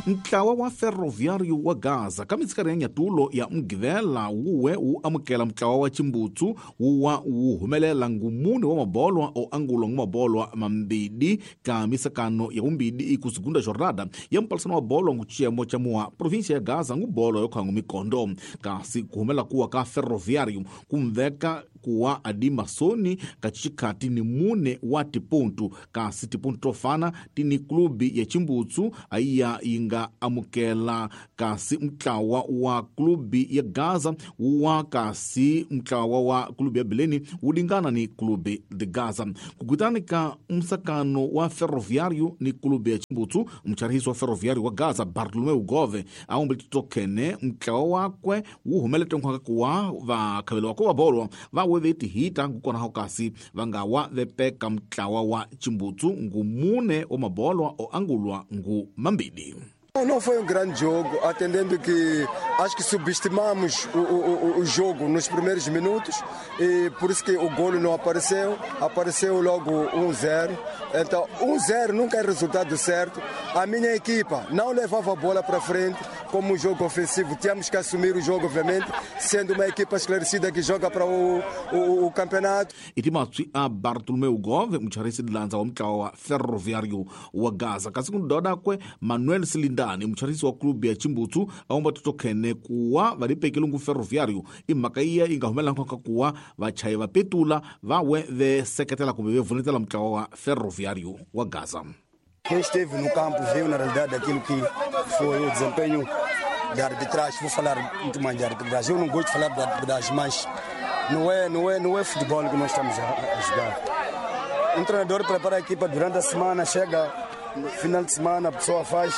Ntlawa wa Ferroviário wa Gaza kamitsikari ya nyatulo ya mgivela uwe amukela mtlawa wa Chimbutsu uwa uhumelela ngumune wa mabolwa o angulo ngumabolwa mambidi kamisakano ya umbidi ikusegunda jornada ya mpalisano wa bolwa nguchiemo cha mua provinsia ya Gaza ngubolo yokhangu mikondo kasi kuhumela kuwa ka Ferroviário kumveka kuwa adima soni kachikati ni mune wa tipuntu kasi tipuntu tofana tini klubi ya Chimbutsu aiya inga amukela kasi mtlawa wa klubi ya Gaza wa kasi mtlawa wa klubi ya Beleni ulingana ni klubi de Gaza kukutanika msakano wa Ferroviário ni klubi ya Chimbutsu. Mcharihiso wa Ferroviário wa Gaza Bartolomeu Gove aumbe tutokene mtlawa wakwe uhumelete nkwaka kuwa vakabelo wako wabolwa vaweveti hita kukona haukasi vangawa vepeka mtlawa wa Chimbutsu ngumune o mabolwa o angulwa ngu mambidi. Não foi grande jogo, atendendo que acho que subestimamos o jogo nos primeiros minutos e por isso que o golo não apareceu logo 1-0. Então 1-0 nunca é resultado certo. A minha equipa não levava a bola para frente como um jogo ofensivo. Tínhamos que assumir o jogo, obviamente, sendo uma equipa esclarecida que joga para o campeonato. Itimatsu a Bartolomeu Gove, mcharisi dilanza wa mtlawa wa Ferroviário wa Gaza. Kasikundu doda kwe Manuel Silindani, mcharisi wa klubi ya Chimbutsu, aomba tutokene kuwa valipekilungu Ferroviário imakaiya ingahumela nkwaka kuwa vachai vapetula vawe ve seketela kubebe vunitela mtlawa wa Ferroviário wa Gaza. Quem esteve no campo viu na realidade aquilo que foi o desempenho da arbitragem. Vou falar muito mais de arbitragem. Eu não gosto de falar de arbitragem, mas não é futebol que nós estamos a jogar. Um treinador prepara a equipa durante a semana, chega no final de semana, a pessoa faz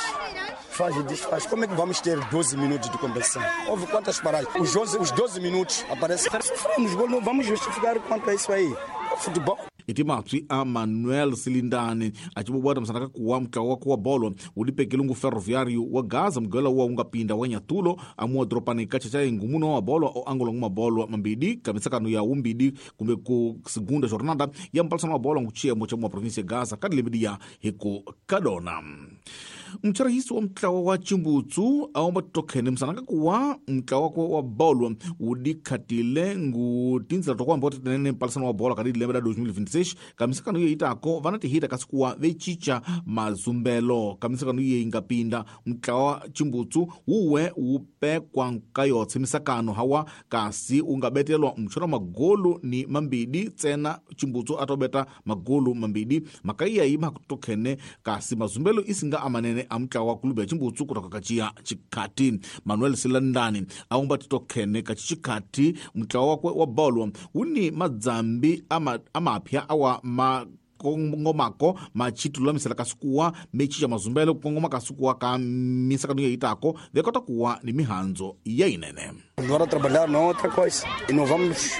e desfaz. Como é que vamos ter 12 minutos de competição? Houve quantas paragens? Os 12 minutos aparecem. Sofremos gol, não vamos justificar quanto é isso aí. É futebol. Itimatsu a Manuel Silindani achibubwata msanaka kuwa mtlawa kuwa bolo ulipekilungu Ferroviário wa Gaza mgela uwa ungapinda wa nyatulo amua dropani kachacha ingumuno wa bolo o angulo nguma bolo mambidi kamisakano ya umbidi kumbe ku segunda jornada ya mpalisano wa bolo nguchia mocha mwa provinsia Gaza kadilibidia hiku kadona. Mcharahisi wa mtlawa wa Chimbutsu aomba tutokene msanaka kuwa mtlawa wa bolo udikatile ngu tinzila tokuwa mbote tenene mpalisano wa bolo kadili lembeda 2026 kamisakano ye itako vanati hita kasikuwa vechicha mazumbelo kamisakano ye ingapinda mtlawa wa Chimbutsu uwe upe kwa nkayotse misakano hawa kasi ungabetelwa mchora magolu ni mambidi tsena Chimbutsu atobeta magolu mambidi makaiya ima kutokene kasi mazumbelo isinga amanene amtlawa klubi ya Chimbutsu kutoka kachia chikati. Manuel Silandani aomba tutokene kachichikati mtlawa wakwe wa bolo uni madzambi amapya awa kongomako machitulula misala kasikuwa mechi ya mazumbelo kongoma kasikuwa ka misakano ya itako vekota kuwa ni mihanzo ya inene. Agora trabalhar não é outra coisa e não vamos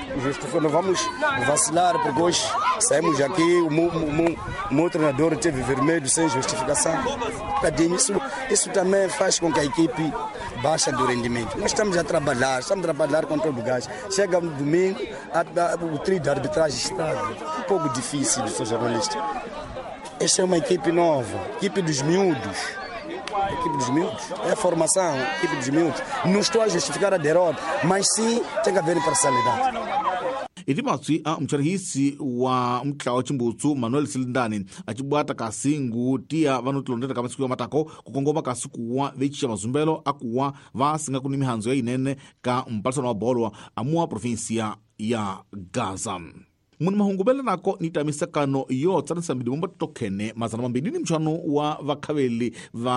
vacilar porque hoje saímos aqui o meu treinador teve vermelho sem justificação. Isso também faz com que a equipe baixa do rendimento. Nós estamos a trabalhar com todo o gás. Chega no domingo, o trio de arbitragem está um pouco difícil, sou jornalista. Esta é uma equipe nova, equipe dos miúdos. É a formação, equipe dos miúdos. Não estou a justificar a derrota, mas sim tem que haver imparcialidade. Itimatsu a mcharihisi wa mtlawa wa Chimbutsu Manuel Silindani achibwata kasi ngutia vanutulondeta kama siku ya matako kukongoma kasi kuwa vechicha mazumbelo akuwa vasinga kuni mihanzo ya inene ka mpalisano wa bolo amua provinsia ya Gaza. Muni mahungubele nako nita misakano iyo tsanisa mbidi mumba tutokene mazana mambidi ni mchano wa vakaveli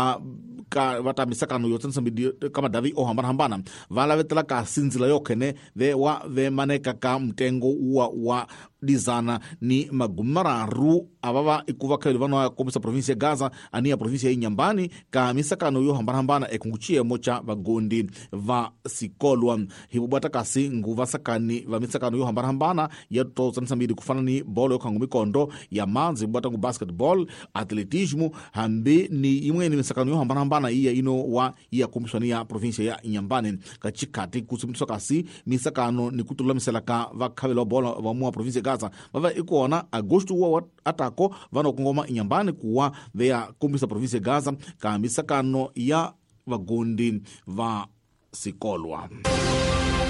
vata misakano iyo tsanisa mbidi kama davi o hambana vala vetela ka sinzila yokene ve maneka ka mtengo wa dizana ni magumararu ababa ikuva kaveli vano komisa provinsia Gaza ani ya provinsia ya Inyambani ka misakano iyo hambana ekunguchie mocha vagondi va sikolwa hibubata kasi nguva sakani va misakano iyo hambana ya to sambidi kufana ni bolo yokangu mikondo ya manzi bwata ngu basketball atletismo hambi ni imwe ni misakano yo hambana iya ino wa iya komisoni ya provinsia ya Inyambani kachikati kusumitiswa kasi misakano ni kutula misalaka vakavelo bolo wa mua provinsia Gaza vava ikona agosto wa atako vana kungoma inyambani kuwa veya kombisa provinsi ya Gaza ka misakano ya vagondi va sikolwa.